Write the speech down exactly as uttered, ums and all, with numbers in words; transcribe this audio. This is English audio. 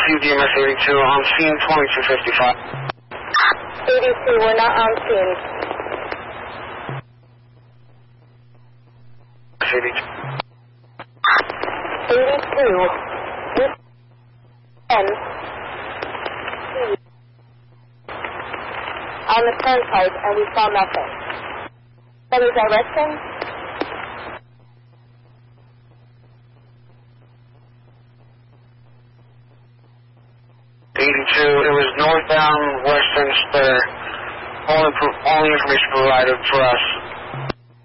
received E M S eighty-two on scene twenty-two fifty-five. eighty-two, we're not on scene. eighty-two. eighty-two. ten. On the turnpike, and we saw nothing. Any direction? eighty-two, it was northbound Western Spur. Only, only information provided for us